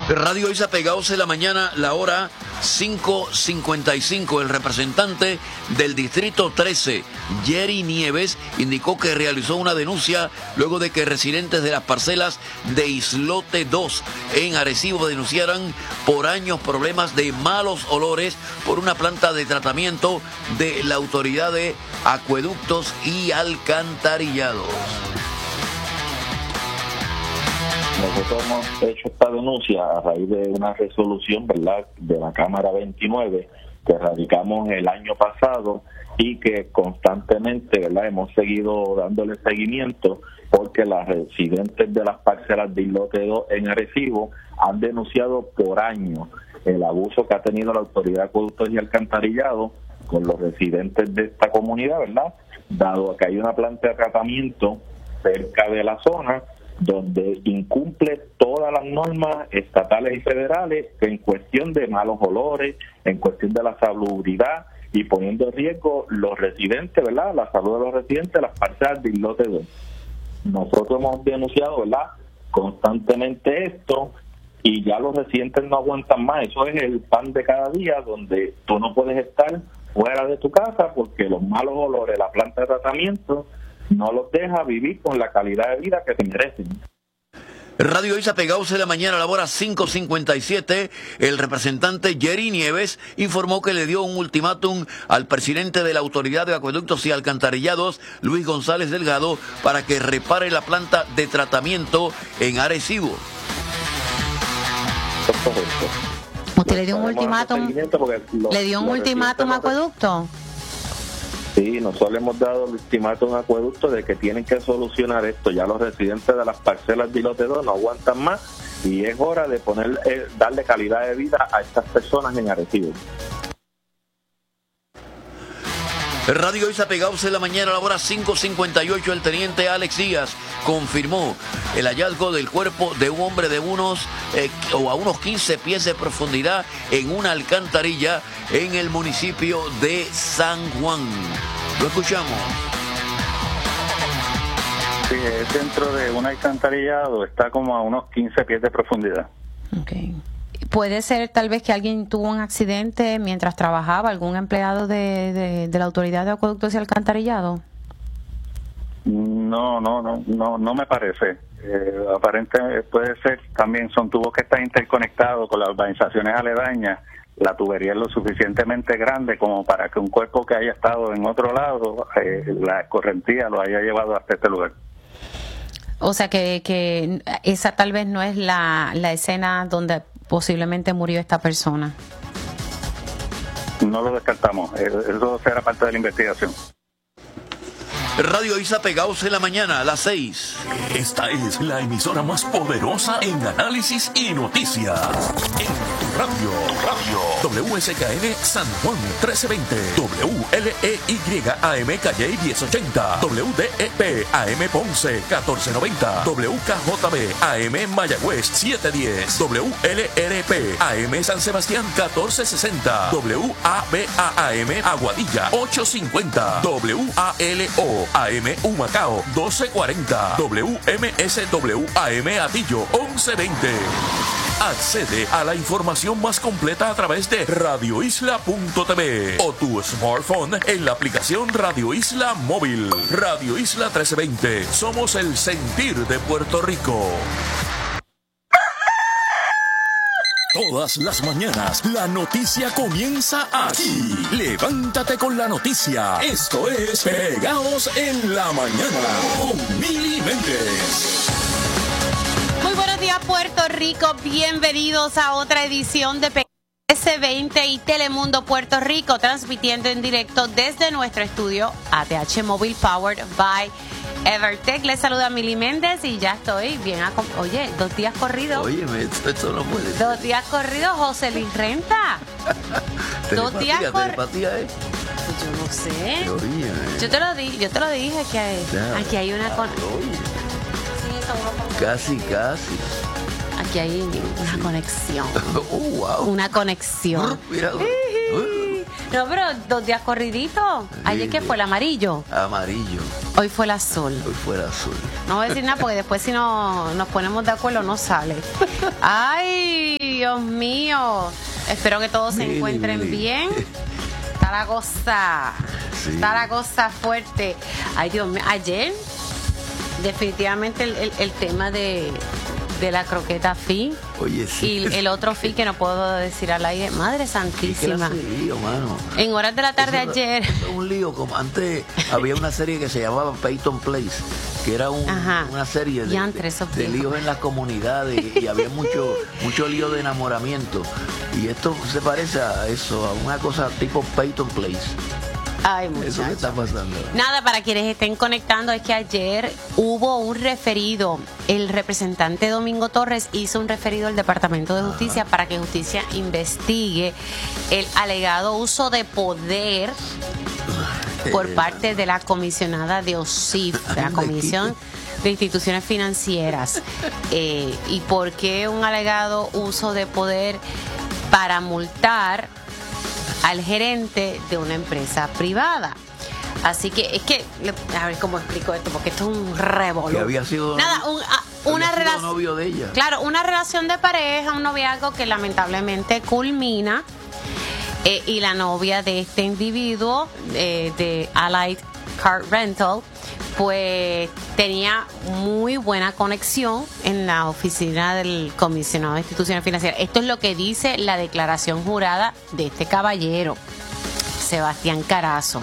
Radio Isa Pegados en la mañana, la hora 5:55. El representante del Distrito 13, Jerry Nieves, indicó que realizó una denuncia luego de que residentes de las parcelas de Islote 2 en Arecibo denunciaran por años problemas de malos olores por una planta de tratamiento de la Autoridad de Acueductos y Alcantarillados. Nosotros hemos hecho esta denuncia a raíz de una resolución, ¿verdad?, de la Cámara 29 que radicamos el año pasado y que constantemente, ¿verdad?, hemos seguido dándole seguimiento porque las residentes de las parcelas de Islote 2 en Arecibo han denunciado por años el abuso que ha tenido la Autoridad de Acueductos y Alcantarillados con los residentes de esta comunidad, ¿verdad?, dado que hay una planta de tratamiento cerca de la zona donde incumple todas las normas estatales y federales en cuestión de malos olores, en cuestión de la salubridad y poniendo en riesgo los residentes, ¿verdad?, la salud de los residentes, las parcelas de Islote 2. Nosotros hemos denunciado, ¿verdad?, constantemente esto y ya los residentes no aguantan más. Eso es el pan de cada día, donde tú no puedes estar fuera de tu casa porque los malos olores, la planta de tratamiento no los deja vivir con la calidad de vida que se merecen. Radio Isa Pegados en la mañana, a la hora 5:57, el representante Jerry Nieves informó que le dio un ultimátum al presidente de la Autoridad de Acueductos y Alcantarillados, Luis González Delgado, para que repare la planta de tratamiento en Arecibo. ¿Usted le dio un ultimátum? ¿Le dio un ultimátum a Acueducto? Sí, nosotros le hemos dado el ultimátum a Acueducto de que tienen que solucionar esto. Ya los residentes de las parcelas de Islote 2 no aguantan más y es hora de darle calidad de vida a estas personas en Arecibo. Radio Isa Pegados en la mañana, a la hora 5:58, el teniente Alex Díaz confirmó el hallazgo del cuerpo de un hombre de a unos 15 pies de profundidad en una alcantarilla en el municipio de San Juan. Lo escuchamos. Sí, es dentro de un alcantarillado, está como a unos 15 pies de profundidad. Okay. ¿Puede ser tal vez que alguien tuvo un accidente mientras trabajaba, algún empleado de la Autoridad de Acueductos y Alcantarillado? No me parece. Aparentemente puede ser, también son tubos que están interconectados con las urbanizaciones aledañas. La tubería es lo suficientemente grande como para que un cuerpo que haya estado en otro lado, la escorrentía lo haya llevado hasta este lugar. O sea que esa tal vez no es la escena donde posiblemente murió esta persona. No lo descartamos, eso será parte de la investigación. Radio Isa Pegados en la mañana, a las 6. Esta es la emisora más poderosa en análisis y noticias. En tu radio, WSKN San Juan 1320, WLEY AM Calle 1080, WDEP AM Ponce 1490, WKJB AM Mayagüez 710, WLRP AM San Sebastián 1460, WABA AM Aguadilla 850, WALO AM Humacao 1240, WMSW AM Atillo 1120. Accede a la información más completa a través de radioisla.tv o tu smartphone en la aplicación Radio Isla Móvil. Radio Isla 1320. Somos el sentir de Puerto Rico. Todas las mañanas, la noticia comienza aquí. Levántate con la noticia. Esto es Pegados en la Mañana con Mili Méndez. Muy buenos días, Puerto Rico. Bienvenidos a otra edición de S20 y Telemundo Puerto Rico, transmitiendo en directo desde nuestro estudio ATH Mobile Powered by Evertech. Les saluda Mili Méndez y ya estoy bien. Oye, 2 días corridos. Oye, esto no puede ser. 2 días corridos, José Luis Renta. 2 días corridos. Yo no sé. Teoría, Yo te lo dije que aquí hay una Casi. Aquí hay una conexión. Wow. Una conexión. Mira. No, pero 2 días corriditos. Ayer que fue el amarillo. Amarillo. Hoy fue el azul. No voy a decir nada porque después si no nos ponemos de acuerdo no sale. Ay. Dios mío. Espero que todos se encuentren bien. Está la cosa. Sí. Está la cosa fuerte. Ay, Dios mío. Ayer, definitivamente el tema de la croqueta Fi. Oye, sí. Y el otro Fi que no puedo decir al aire. Madre santísima. ¿Qué lío, mano? En horas de la tarde ayer. Es un lío. Como antes había una serie que se llamaba Peyton Place, que era una serie de líos en las comunidades y había mucho lío de enamoramiento. Y esto se parece a eso, a una cosa tipo Peyton Place. Ay, muchacho. Eso que está pasando. Nada, para quienes estén conectando, es que ayer hubo un referido. El representante Domingo Torres hizo un referido al Departamento de Justicia para que Justicia investigue el alegado uso de poder por parte de la comisionada de OSIF, de la Comisión de Instituciones Financieras. ¿Y por qué un alegado uso de poder para multar al gerente de una empresa privada? Así que es que, a ver cómo explico esto, porque esto es un revolú. Que había sido una relación, novio de ella. Claro, una relación de pareja, un noviazgo que lamentablemente culmina, y la novia de este individuo, de Allied Car Rental, pues tenía muy buena conexión en la oficina del comisionado de instituciones financieras. Esto es lo que dice la declaración jurada de este caballero, Sebastián Carazo,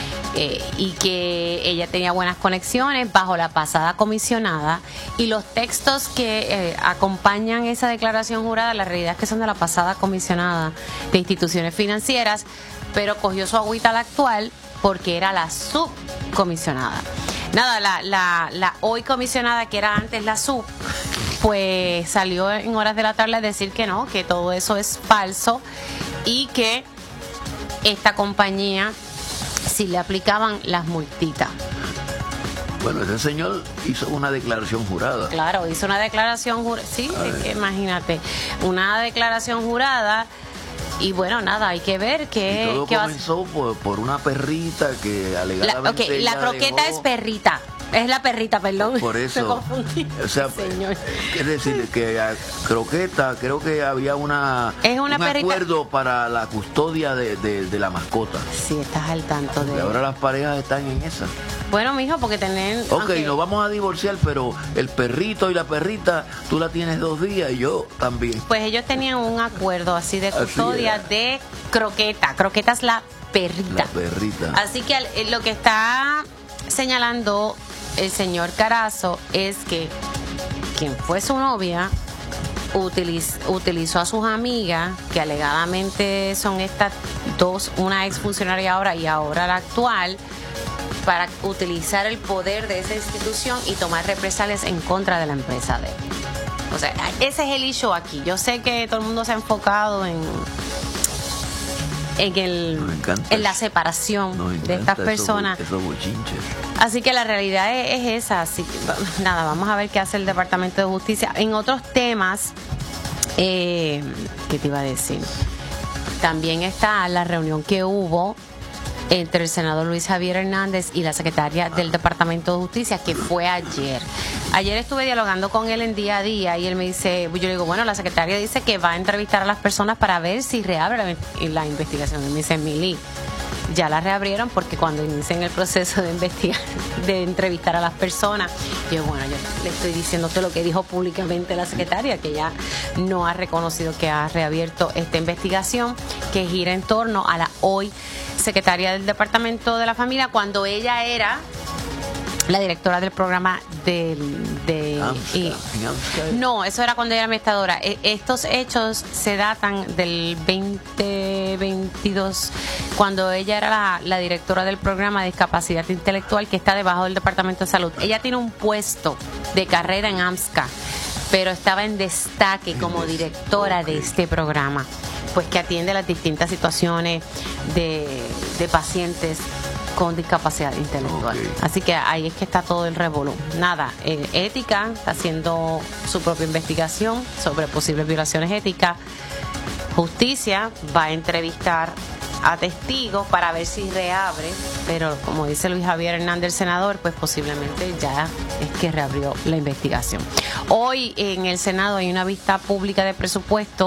y que ella tenía buenas conexiones bajo la pasada comisionada, y los textos que acompañan esa declaración jurada, la realidad es que son de la pasada comisionada de instituciones financieras, pero cogió su agüita la actual porque era la subcomisionada. Nada, la hoy comisionada, que era antes la sub, pues salió en horas de la tarde a decir que no, que todo eso es falso y que esta compañía sí le aplicaban las multitas. Bueno, ese señor hizo una declaración jurada. Claro, hizo una declaración jurada. Sí, es que imagínate, una declaración jurada. Y bueno, nada, hay que ver qué. Y todo comenzó por una perrita que alegadamente. La croqueta es perrita. Es la perrita, perdón. Por eso. Me confundí. O sea, señor. Es decir, que croqueta, creo que había un acuerdo para la custodia de la mascota. Sí, estás al tanto de. Y ahora las parejas están en esa. Bueno, mijo, porque tener. Ok, nos vamos a divorciar, pero el perrito y la perrita, tú la tienes 2 días y yo también. Pues ellos tenían un acuerdo así de custodia de croqueta. Croqueta es la perrita. La perrita. Así que lo que está señalando el señor Carazo es que quien fue su novia utilizó a sus amigas, que alegadamente son estas dos, una exfuncionaria ahora y ahora la actual, para utilizar el poder de esa institución y tomar represalias en contra de la empresa de él. O sea, ese es el issue aquí. Yo sé que todo el mundo se ha enfocado en la separación de estas personas. Esos bochinches. Así que la realidad es esa. Así que, nada, vamos a ver qué hace el Departamento de Justicia. En otros temas, ¿qué te iba a decir? También está la reunión que hubo entre el senador Luis Javier Hernández y la secretaria del Departamento de Justicia, que fue ayer. Ayer estuve dialogando con él en día a día y él me dice, yo le digo, bueno, la secretaria dice que va a entrevistar a las personas para ver si reabre la investigación. Y me dice, Mili, ya la reabrieron porque cuando inicien el proceso de investigar, de entrevistar a las personas, yo le estoy diciendo todo lo que dijo públicamente la secretaria, que ya no ha reconocido que ha reabierto esta investigación, que gira en torno a la hoy secretaria del Departamento de la Familia, cuando ella era la directora del programa no, eso era cuando ella era administradora. Estos hechos se datan del 2022, cuando ella era la directora del programa de discapacidad intelectual, que está debajo del Departamento de Salud. Ella tiene un puesto de carrera en AMSCA, pero estaba en destaque como directora de este programa, pues que atiende las distintas situaciones de pacientes con discapacidad intelectual. Así que ahí es que está todo el revolú. Nada, Ética está haciendo su propia investigación sobre posibles violaciones éticas. Justicia va a entrevistar a testigos para ver si reabre, pero como dice Luis Javier Hernández, el senador, pues posiblemente ya es que reabrió la investigación. Hoy en el Senado hay una vista pública de presupuesto